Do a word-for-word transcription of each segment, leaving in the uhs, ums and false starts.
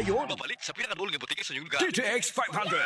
ngayon. Babalik sa pinakadulong ng butika sa inyong lugar. D T X five hundred.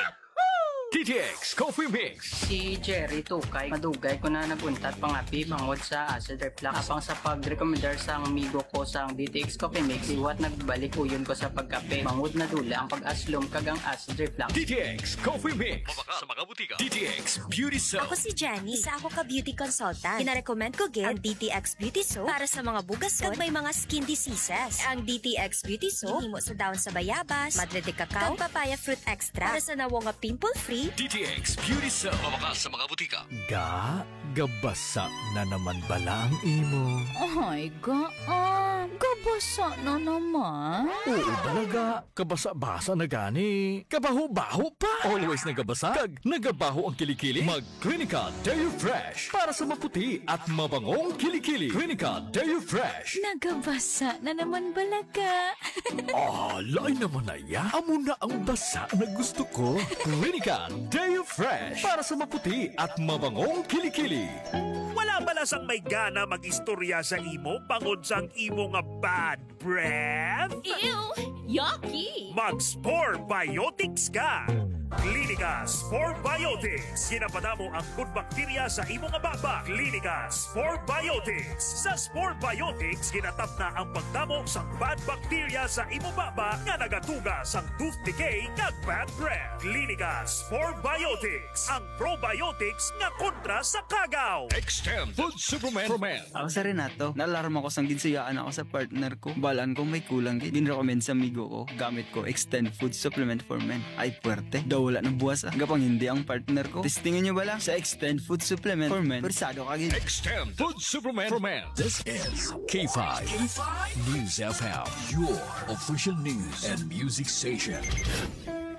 D T X Coffee Mix. Si Jerry Tukay, madugay ko na naguntat pangapi bangod sa acid reflux. Apang sa pag-recommendar sa amigo ko sa D T X Coffee Mix, iwat nagbalik uyon ko sa pagkape. Bangod na dula ang pag-aslom kagang acid reflux. D T X Coffee Mix. Mabaka sa mga butika. D T X Beauty Soap. Ako si Jenny, isa ako ka beauty consultant. Gina-recommend ko gid ang D T X Beauty Soap para sa mga bugason kag may mga skin diseases. Ang D T X Beauty Soap himo sa dahon sa bayabas, madre de cacao, kag papaya fruit extra para sa nawo nga pimple-free. D T X Beauty Soap. Mabaka sa mga butika. Ga, gabasa na naman bala ang imo. Ay, ga, ah, gabasa na naman. Oo talaga, kabasa-basa na gani. Kabaho-baho pa. Always nagabasa, kag nagabaho ang kilikili. Mag Clinica Deo Fresh para sa maputi at mabangong kilikili. Clinica Deo Fresh. Nagabasa na naman balaga. Ah, lain naman na ya. Amo na ang basa na gusto ko. Clinica Deo Fresh para sa maputi at mabangong kilikili. Wala balasang may gana mag-istorya sa imo bangod sang imo nga bad breath? Ew! Yucky! Mag-Spore Biotics ka! Clinica Spore Biotics. Ginapadamo ang good bacteria sa imo nga baba. Clinica Spore Biotics. Sa Spore Biotics, ginatap na ang pagdamo sang bad bacteria sa imo baba nga nagatuga sang tooth decay kag bad breath. Clinica Spore Biotics. Ang probiotics nga kontra sa kagaw. Extend Food Supplement for Men. Ako sa Renato, naalarma ko sang ginsuyaan ako sa partner ko. Balaan ko may kulang gid. Ginrecommend sa amigo ko. Gamit ko Extend Food Supplement for Men. Ay puwerte. Daw wala ng buwas ah. Gapang hindi ang partner ko. Testingin nyo ba lang sa Extend Food Supplement for Men. Persado ka gid. Extend Food Supplement for Men. This is K five News F M, your official news and music station.